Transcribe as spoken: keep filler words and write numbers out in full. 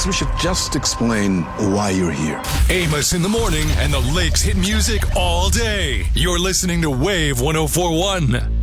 we should just explain why you're here. Amos in the morning and the Lakes hit music all day. You're listening to Wave one oh four one.